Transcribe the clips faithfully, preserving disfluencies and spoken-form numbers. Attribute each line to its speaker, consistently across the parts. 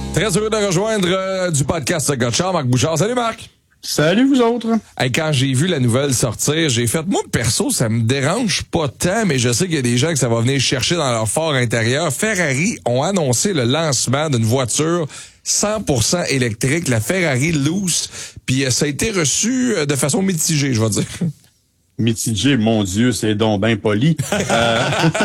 Speaker 1: Très heureux de rejoindre euh, du podcast Gotcha, Marc Bouchard. Salut Marc!
Speaker 2: Salut vous autres!
Speaker 1: Hey, quand j'ai vu la nouvelle sortir, j'ai fait, moi perso, ça me dérange pas tant, mais je sais qu'il y a des gens que ça va venir chercher dans leur fort intérieur. Ferrari ont annoncé le lancement d'une voiture cent pour cent électrique, la Ferrari Loose, puis euh, ça a été reçu euh, de façon mitigée, je vais dire.
Speaker 2: Mitigé, mon Dieu, c'est donc bien poli. Euh...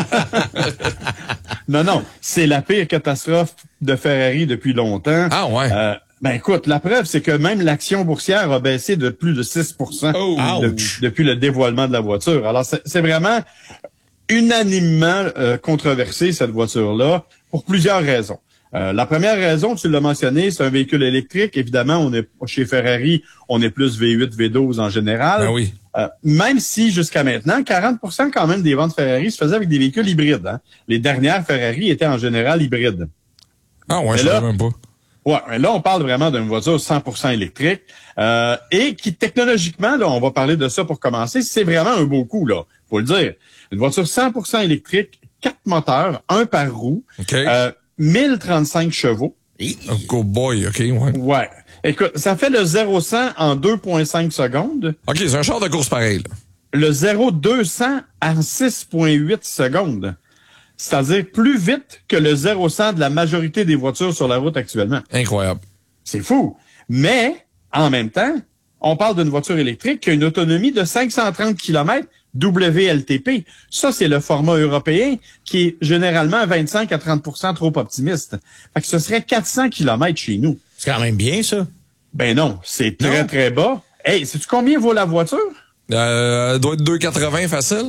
Speaker 2: non, non, c'est la pire catastrophe de Ferrari depuis longtemps.
Speaker 1: Ah ouais?
Speaker 2: Euh, ben écoute, la preuve, c'est que même l'action boursière a baissé de plus de six pour cent
Speaker 1: Oh,
Speaker 2: de, depuis le dévoilement de la voiture. Alors, c'est, c'est vraiment unanimement euh, controversé, cette voiture-là, pour plusieurs raisons. Euh, la première raison, tu l'as mentionné, c'est un véhicule électrique. Évidemment, on est chez Ferrari, on est plus V huit, V douze en général.
Speaker 1: Ben oui.
Speaker 2: Euh, même si, jusqu'à maintenant, quarante pour cent quand même des ventes Ferrari se faisaient avec des véhicules hybrides. Hein. Les dernières Ferrari étaient en général hybrides.
Speaker 1: Ah ouais,
Speaker 2: mais
Speaker 1: je
Speaker 2: là,
Speaker 1: savais même pas.
Speaker 2: Ouais, mais là, on parle vraiment d'une voiture cent pour cent électrique euh, et qui, technologiquement, là, on va parler de ça pour commencer, c'est vraiment un beau coup, là, faut le dire. Une voiture cent pour cent électrique, quatre moteurs, un par roue,
Speaker 1: Okay.
Speaker 2: euh, mille trente-cinq chevaux.
Speaker 1: Oh, go boy, OK, ouais.
Speaker 2: Ouais. Écoute, ça fait le zéro cent en deux virgule cinq secondes.
Speaker 1: OK, c'est un char de course pareil, là.
Speaker 2: Le zéro deux cents en six virgule huit secondes. C'est-à-dire plus vite que le zéro cent de la majorité des voitures sur la route actuellement.
Speaker 1: Incroyable.
Speaker 2: C'est fou. Mais, en même temps, on parle d'une voiture électrique qui a une autonomie de cinq cent trente kilomètres W L T P. Ça, c'est le format européen qui est généralement vingt-cinq à trente pour cent trop optimiste. Fait que ce serait quatre cents kilomètres chez nous.
Speaker 3: C'est quand même bien, ça.
Speaker 2: Ben non, c'est très,
Speaker 1: Non.
Speaker 2: très bas. Hey, sais-tu combien vaut la voiture?
Speaker 1: Euh, doit être deux quatre-vingts facile.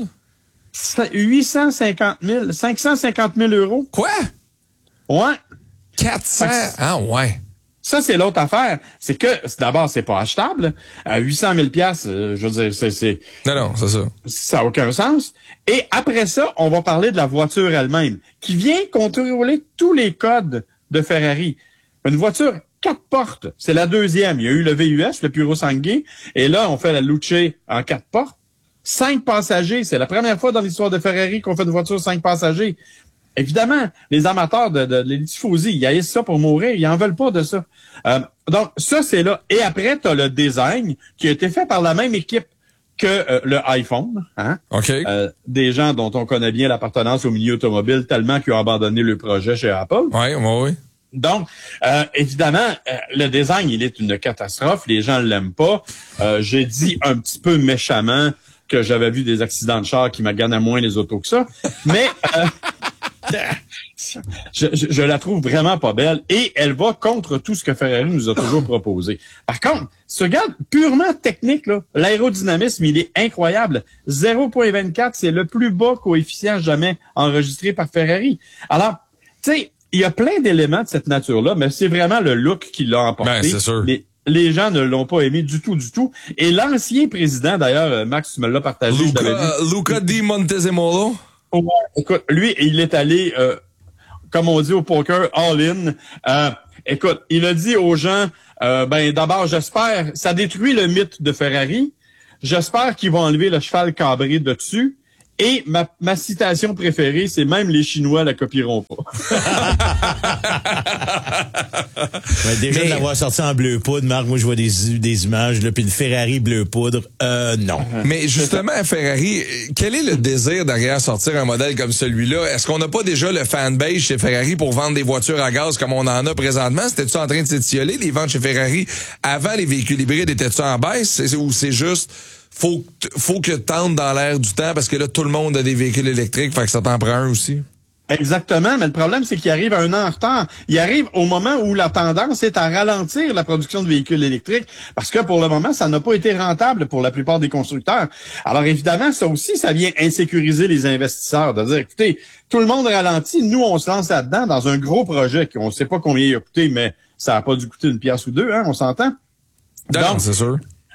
Speaker 2: huit cent cinquante mille, cinq cent cinquante mille euros.
Speaker 1: Quoi?
Speaker 2: Ouais.
Speaker 1: quatre cents?
Speaker 2: Fait que-
Speaker 1: Ah ouais.
Speaker 2: Ça, c'est l'autre affaire. C'est que, c'est- d'abord, c'est pas achetable. À huit cent mille piastres, euh, je veux dire, c'est, c'est,
Speaker 1: Non, non, c'est ça.
Speaker 2: ça n'a aucun sens. Et après ça, on va parler de la voiture elle-même, qui vient contrôler tous les codes de Ferrari. Une voiture quatre portes, c'est la deuxième. Il y a eu le V U S, le Puro Sangue, et là, on fait la Luce en quatre portes. Cinq passagers, c'est la première fois dans l'histoire de Ferrari qu'on fait une voiture cinq passagers. Évidemment, les amateurs de, de, de les tifosi, ils haïssent ça pour mourir, ils en veulent pas de ça. Euh, donc, ça, c'est là. Et après, tu as le design qui a été fait par la même équipe que euh, le iPhone, hein?
Speaker 1: OK.
Speaker 2: Euh, des gens dont on connaît bien l'appartenance au milieu automobile tellement qu'ils ont abandonné le projet chez Apple.
Speaker 1: Ouais, ouais, ouais.
Speaker 2: Donc, euh, évidemment, euh, le design, il est une catastrophe. Les gens l'aiment pas. Euh, j'ai dit un petit peu méchamment que j'avais vu des accidents de char qui m'aganent moins les autos que ça. Mais euh, je, je, je la trouve vraiment pas belle. Et elle va contre tout ce que Ferrari nous a toujours proposé. Par contre, si tu regardes purement technique, là, l'aérodynamisme, il est incroyable. zéro virgule vingt-quatre, c'est le plus bas coefficient jamais enregistré par Ferrari. Alors, tu sais, il y a plein d'éléments de cette nature-là, mais c'est vraiment le look qui l'a emporté.
Speaker 1: Ben, c'est sûr.
Speaker 2: Les, les gens ne l'ont pas aimé du tout, du tout. Et l'ancien président, d'ailleurs, euh, Max, tu me l'as partagé, je l'avais vu.
Speaker 1: Luca, Luca Di Montezemolo.
Speaker 2: Ouais, écoute, lui, il est allé, euh, comme on dit au poker, all-in. Euh, écoute, il a dit aux gens, euh, ben d'abord, j'espère, ça détruit le mythe de Ferrari. J'espère qu'ils vont enlever le cheval cabré de dessus. Et ma, ma citation préférée, c'est même les Chinois la copieront pas.
Speaker 3: Ouais, déjà,
Speaker 1: Mais-
Speaker 3: de l'avoir sorti en bleu poudre, Marc, moi, je vois des, des images, là, puis une Ferrari bleu poudre. Euh, non.
Speaker 1: Mais justement, Ferrari, quel est le désir derrière sortir un modèle comme celui-là? Est-ce qu'on n'a pas déjà le fanbase chez Ferrari pour vendre des voitures à gaz comme on en a présentement? C'était-tu en train de s'étioler, les ventes chez Ferrari? Avant, les véhicules hybrides étaient-tu en baisse? C'est- Ou c'est juste, faut, que- faut que tente dans l'air du temps parce que là, tout le monde a des véhicules électriques, fait que ça t'en prend un aussi?
Speaker 2: Exactement, mais le problème, c'est qu'il arrive un an en retard. Il arrive au moment où la tendance est à ralentir la production de véhicules électriques, parce que pour le moment, ça n'a pas été rentable pour la plupart des constructeurs. Alors évidemment, ça aussi, ça vient insécuriser les investisseurs, de dire, écoutez, tout le monde ralentit, nous, on se lance là-dedans dans un gros projet qu'on ne sait pas combien il a coûté, mais ça n'a pas dû coûter une pièce ou deux, hein, on s'entend?
Speaker 1: Non,
Speaker 2: Donc,
Speaker 1: c'est sûr.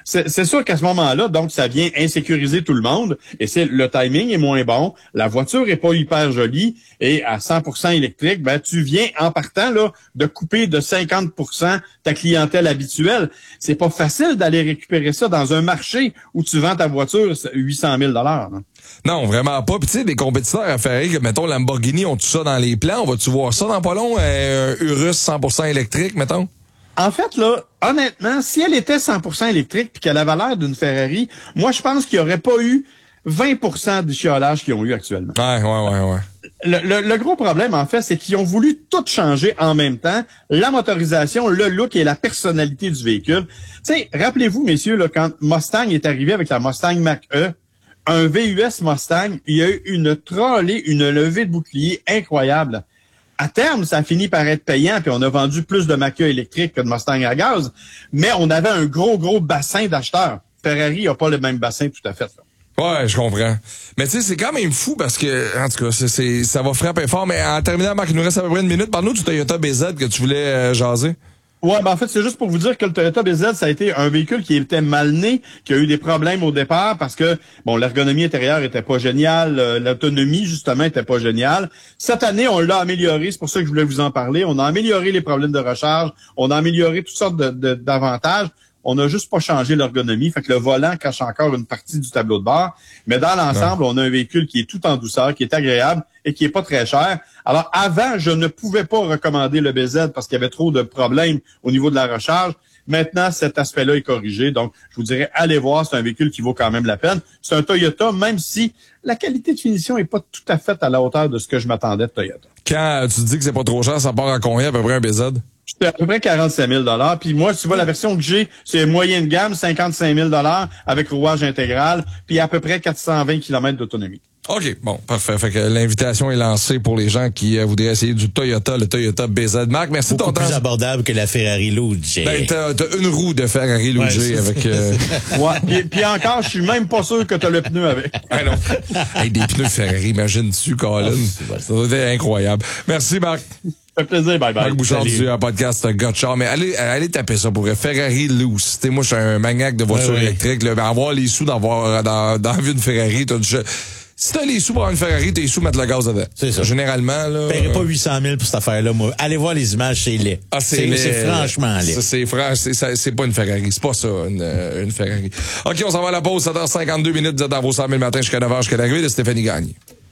Speaker 2: C'est, c'est sûr qu'à ce moment-là, donc, ça vient insécuriser tout le monde et c'est le timing est moins bon, la voiture est pas hyper jolie et à cent pour cent électrique, ben tu viens en partant là de couper de cinquante pour cent ta clientèle habituelle. C'est pas facile d'aller récupérer ça dans un marché où tu vends ta voiture huit cent mille dollars.
Speaker 1: Non, vraiment pas. Puis tu sais, des compétiteurs à Ferrari, que mettons Lamborghini ont tout ça dans les plans. On va-tu voir ça dans pas long, un Urus cent pour cent électrique, mettons?
Speaker 2: En fait, là, honnêtement, si elle était cent pour cent électrique puis qu'elle avait l'air d'une Ferrari, moi, je pense qu'il n'y aurait pas eu vingt pour cent du chiolage qu'ils ont eu actuellement.
Speaker 1: Ouais, ouais, ouais, ouais.
Speaker 2: Le, le, le gros problème, en fait, c'est qu'ils ont voulu tout changer en même temps. La motorisation, le look et la personnalité du véhicule. Tu sais, rappelez-vous, messieurs, là, quand Mustang est arrivé avec la Mustang Mach-E, un V U S Mustang, il y a eu une trolley, une levée de bouclier incroyable. À terme, ça a fini par être payant, puis on a vendu plus de Mach-E électriques que de Mustang à gaz, mais on avait un gros, gros bassin d'acheteurs. Ferrari n'a pas le même bassin tout à fait. Là.
Speaker 1: Ouais, je comprends. Mais tu sais, c'est quand même fou parce que, en tout cas, c'est, c'est, ça va frapper fort. Mais en terminant, Marc, il nous reste à peu près une minute. Parle-nous du Toyota B Z que tu voulais euh, jaser.
Speaker 2: Ouais, ben en fait, c'est juste pour vous dire que le Toyota B Z, ça a été un véhicule qui était mal né, qui a eu des problèmes au départ parce que, bon, l'ergonomie intérieure était pas géniale, euh, l'autonomie, justement, était pas géniale. Cette année, on l'a amélioré, c'est pour ça que je voulais vous en parler. On a amélioré les problèmes de recharge, on a amélioré toutes sortes de, de, d'avantages. On n'a juste pas changé l'ergonomie, fait que le volant cache encore une partie du tableau de bord. Mais dans l'ensemble, on a un véhicule qui est tout en douceur, qui est agréable et qui est pas très cher. Alors, avant, je ne pouvais pas recommander le B Z parce qu'il y avait trop de problèmes au niveau de la recharge. Maintenant, cet aspect-là est corrigé. Donc, je vous dirais, allez voir, c'est un véhicule qui vaut quand même la peine. C'est un Toyota, même si la qualité de finition est pas tout à fait à la hauteur de ce que je m'attendais de Toyota.
Speaker 1: Quand tu dis que c'est pas trop cher, ça part à combien à peu près un B Z?
Speaker 2: C'était à peu près quarante-cinq mille dollars. Puis moi, tu vois, la version que j'ai, c'est moyenne gamme, cinquante-cinq mille dollars avec rouage intégral, puis à peu près quatre cent vingt kilomètres d'autonomie.
Speaker 1: OK, bon, parfait. Fait que l'invitation est lancée pour les gens qui euh, voudraient essayer du Toyota, le Toyota B Z. Marc, merci de ton temps.
Speaker 3: Beaucoup plus abordable que la Ferrari Luigi.
Speaker 1: Ben, t'as, t'as une roue de Ferrari Luigi ouais, avec... Euh...
Speaker 2: ouais, puis, puis encore, je suis même pas sûr que t'as le pneu avec.
Speaker 1: Ah non. Hey, des pneus Ferrari, imagine-tu, Colin. Oh, ça doit être incroyable. Merci, Marc.
Speaker 2: Ça fait plaisir, bye bye.
Speaker 1: Marc Bouchard du podcast Gotcha. Mais allez, allez taper ça pour Ferrari Loose. T'sais, moi, je suis un maniaque de voitures ouais, ouais. électriques. Là, ben, avoir les sous d'avoir dans, dans une Ferrari, t'as du... Si t'as les sous pour avoir une Ferrari, t'as les sous pour mettre le gaz dedans. C'est ça. Généralement, là.
Speaker 3: Je paierais pas huit cent mille pour cette affaire-là, moi. Allez voir les images, c'est laid. Ah, c'est, c'est, laid. C'est franchement laid.
Speaker 1: Ça, c'est, franch, c'est, c'est, c'est pas une Ferrari. C'est pas ça, une, une Ferrari. OK, on s'en va à la pause. sept heures cinquante-deux minutes. Vous êtes dans vos cent mille matin jusqu'à neuf heures jusqu'à l'arrivée de Stéphanie Gagné.